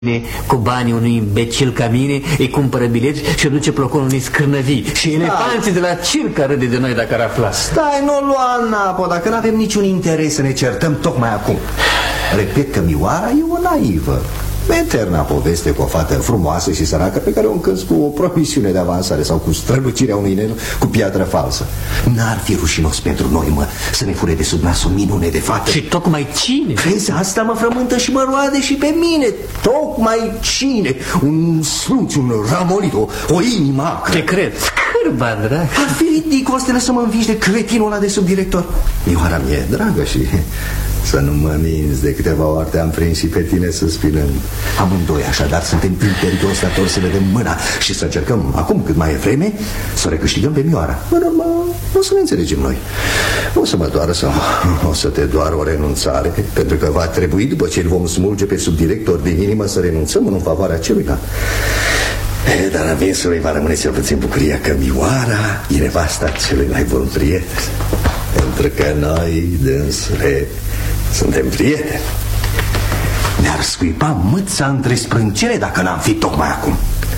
cu banii unui imbecil ca mine, îi cumpără bileti și duce ploconul unui scârnăvii. Și elefanții de la circ râde de noi dacă ar afla. Stai, nu lua napo, dacă nu avem niciun interes să ne certăm tocmai acum. Repet că Mioara e o naivă. Eterna poveste cu o fată frumoasă și săracă pe care o încânți cu o promisiune de avansare sau cu strălucirea unui nen cu piatră falsă. N-ar fi rușinos pentru noi, mă, să ne fure de sub nas o minune de fată. Și tocmai cine? Vezi, asta mă frământă și mă roade și pe mine. Tocmai cine? Un sluț, un ramolit, o inimă acră. Te cred. Scârba, drag. Ar fi ridicol să te lăsăm învinși de cretinul ăla de subdirector. Mioara mie dragă și... să nu mă minți, de câteva ori te-am prins și pe tine suspinând. Amândoi așadar suntem imperios datori să ne dăm mâna și să încercăm acum cât mai e vreme să recâștigăm pe Mioara. În urmă o să ne înțelegem noi. O să mă doară sau o să te doară o renunțare, pentru că va trebui, după ce îl vom smulge pe subdirector din inimă, să renunțăm în favoarea celuilalt. Dar în vinsului va rămâne cel puțin bucuria că Mioara e nevasta celui mai bun prieten. Pentru că noi, dânsule, suntem prieteni. Ne-ar scuipa mâța între sprâncene dacă n-am fi tocmai acum.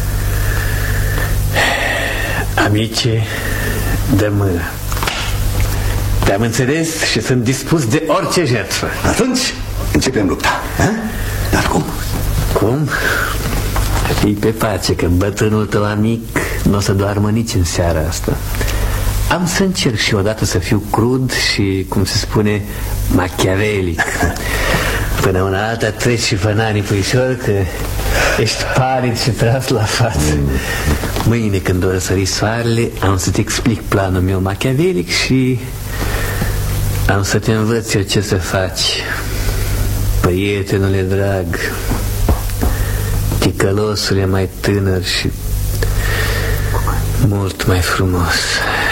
Amice, dă mâna. Te-am înțeles și sunt dispus de orice jertfă. Atunci începem lupta, ha? Dar cum? Cum? Fii pe pace că bătrânul tău amic nu o să doarmă nici în seara asta. Am să încerc și odată să fiu crud și, cum se spune, machiavelic. Până una alta treci și fănanii, puișor, că ești palid și tras la față. Mâine, când o răsări soarele, am să-ți explic planul meu machiavelic și am să te învăț eu ce să faci. Prietenule drag, ticălosul e mai tânăr și mult mai frumos.